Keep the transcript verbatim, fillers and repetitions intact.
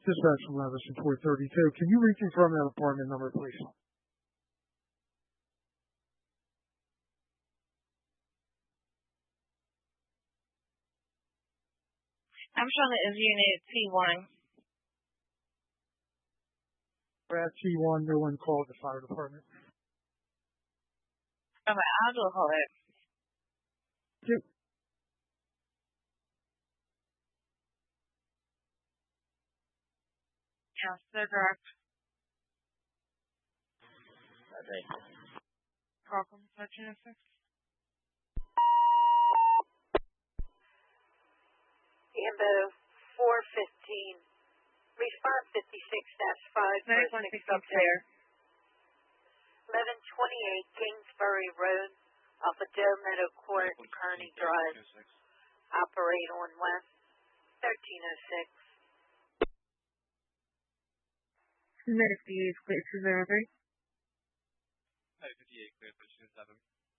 Dispatch from Leverson four thirty-two. Can you reconfirm that apartment number, please? I'm showing it as unit T one. We're at T one. No one called the fire department. Okay, I'll do a call it. Yep. Yes, they're direct. Okay. Call from thirteen oh six. Ambo four fifteen. Respond fifty-six dash five for a six subject. eleven twenty-eight Kingsbury Road off of Doe Meadow Court, Kearney Drive. Operate on west. thirteen oh six. Medic views, clear two zero three. Hi, fifty-eight, clear thirteen oh seven.